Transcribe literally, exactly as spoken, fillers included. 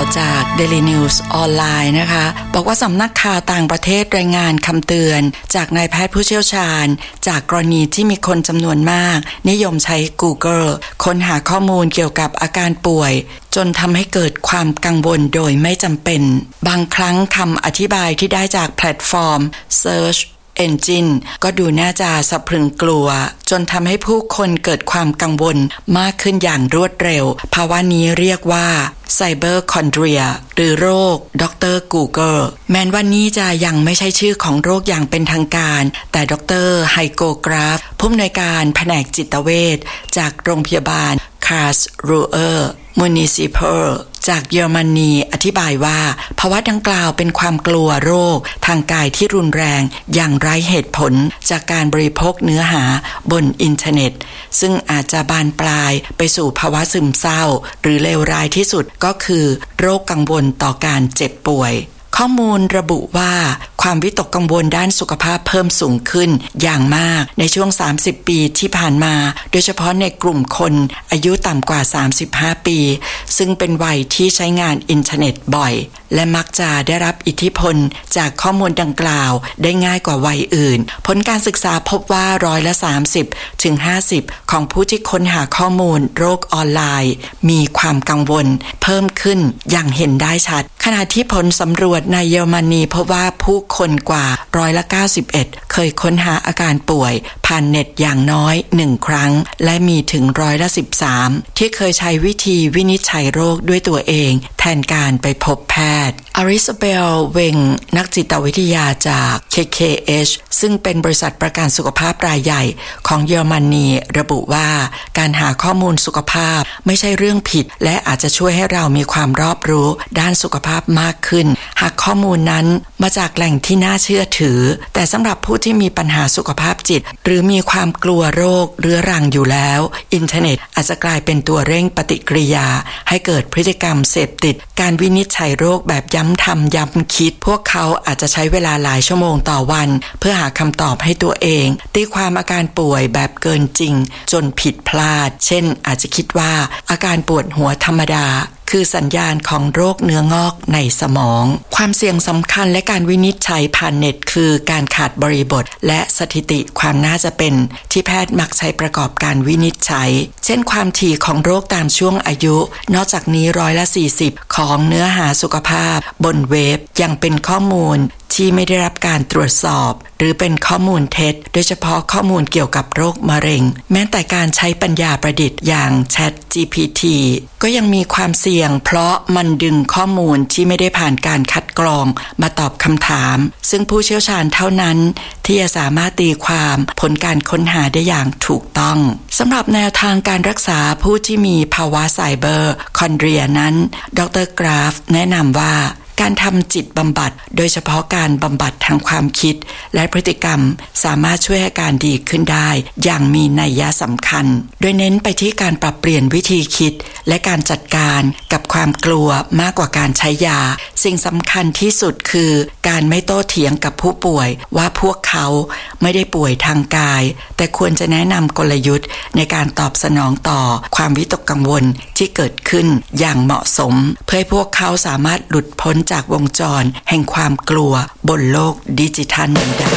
จาก Daily News ออนไลน์นะคะบอกว่าสำนักข่าวต่างประเทศรายงานคำเตือนจากนายแพทย์ผู้เชี่ยวชาญจากกรณีที่มีคนจำนวนมากนิยมใช้ Google ค้นหาข้อมูลเกี่ยวกับอาการป่วยจนทำให้เกิดความกังวลโดยไม่จำเป็นบางครั้งคำอธิบายที่ได้จากแพลตฟอร์ม Search Engine ก็ดูน่าจะสะพรึงกลัวจนทำให้ผู้คนเกิดความกังวลมากขึ้นอย่างรวดเร็วภาวะนี้เรียกว่าไซเบอร์คอนเดรียหรือโรคดร. Google แม้ว่านี้จะยังไม่ใช่ชื่อของโรคอย่างเป็นทางการแต่ดร. ไฮโกกราฟผู้อำนวยการแผนกจิตเวชจากโรงพยาบาลคาร์ลรูเออร์มูนิซิพัลจากเยอรมนีอธิบายว่าภาวะดังกล่าวเป็นความกลัวโรคทางกายที่รุนแรงอย่างไร้เหตุผลจากการบริโภคเนื้อหาบนอินเทอร์เน็ตซึ่งอาจจะบานปลายไปสู่ภาวะซึมเศร้าหรือเลวร้ายที่สุดก็คือโรคกังวลต่อการเจ็บป่วยข้อมูลระบุว่าความวิตกกังวลด้านสุขภาพเพิ่มสูงขึ้นอย่างมากในช่วงสามสิบปีที่ผ่านมาโดยเฉพาะในกลุ่มคนอายุต่ำกว่าสามสิบห้าปีซึ่งเป็นวัยที่ใช้งานอินเทอร์เน็ตบ่อยและมักจะได้รับอิทธิพลจากข้อมูลดังกล่าวได้ง่ายกว่าวัยอื่นผลการศึกษาพบว่าร้อยละสามสิบถึงห้าสิบของผู้ที่ค้นหาข้อมูลโรคออนไลน์มีความกังวลเพิ่มขึ้นอย่างเห็นได้ชัดขณะที่ผลสำรวจในเยอรมนีพบว่าผู้คนกว่าร้อยละเก้าสิบเอ็ดเคยค้นหาอาการป่วยผ่านเน็ตอย่างน้อยหนึ่งครั้งและมีถึงร้อยละสิบสามที่เคยใช้วิธีวินิจฉัยโรคด้วยตัวเองแทนการไปพบแพทย์อาริซาเบลเวงนักจิตวิทยาจาก เค เค เอช ซึ่งเป็นบริษัทประกันสุขภาพรายใหญ่ของเยอรมนีระบุว่าการหาข้อมูลสุขภาพไม่ใช่เรื่องผิดและอาจจะช่วยให้เรามีความรอบรู้ด้านสุขภาพมากขึ้นหากข้อมูลนั้นมาจากแหล่งที่น่าเชื่อถือแต่สำหรับผู้ที่มีปัญหาสุขภาพจิตหรือมีความกลัวโรคเรื้อรังอยู่แล้วอินเทอร์เน็ตอาจจะกลายเป็นตัวเร่งปฏิกิริยาให้เกิดพฤติกรรมเสพติดการวินิจฉัยโรคแบบย้ำทำย้ำคิดพวกเขาอาจจะใช้เวลาหลายชั่วโมงต่อวันเพื่อหาคำตอบให้ตัวเองตีความอาการป่วยแบบเกินจริงจนผิดพลาดเช่นอาจจะคิดว่าอาการปวดหัวธรรมดาคือสัญญาณของโรคเนื้องอกในสมองความเสี่ยงสำคัญและการวินิจฉัยผ่านเน็ตคือการขาดบริบทและสถิติความน่าจะเป็นที่แพทย์มักใช้ประกอบการวินิจฉัยเช่นความถี่ของโรคตามช่วงอายุนอกจากนี้ร้อยละสี่สิบของเนื้อหาสุขภาพบนเว็บยังเป็นข้อมูลที่ไม่ได้รับการตรวจสอบหรือเป็นข้อมูลเท็จโดยเฉพาะข้อมูลเกี่ยวกับโรคมะเร็งแม้แต่การใช้ปัญญาประดิษฐ์อย่าง แชท จี พี ที ก็ยังมีความเสี่ยงเพราะมันดึงข้อมูลที่ไม่ได้ผ่านการคัดกรองมาตอบคำถามซึ่งผู้เชี่ยวชาญเท่านั้นที่จะสามารถตีความผลการค้นหาได้อย่างถูกต้องสำหรับแนวทางการรักษาผู้ที่มีภาวะไซเบอร์คอนเดรียนั้นดร.กราฟแนะนำว่าการทำจิตบำบัดโดยเฉพาะการบำบัดทางความคิดและพฤติกรรมสามารถช่วยให้การดีขึ้นได้อย่างมีนัยสำคัญโดยเน้นไปที่การปรับเปลี่ยนวิธีคิดและการจัดการกับความกลัวมากกว่าการใช้ยาสิ่งสำคัญที่สุดคือการไม่โต้เถียงกับผู้ป่วยว่าพวกเขาไม่ได้ป่วยทางกายแต่ควรจะแนะนำกลยุทธ์ในการตอบสนองต่อความวิตกกังวลที่เกิดขึ้นอย่างเหมาะสมเพื่อให้พวกเขาสามารถหลุดพ้นจากวงจรแห่งความกลัวบนโลกดิจิทัลนี้ได้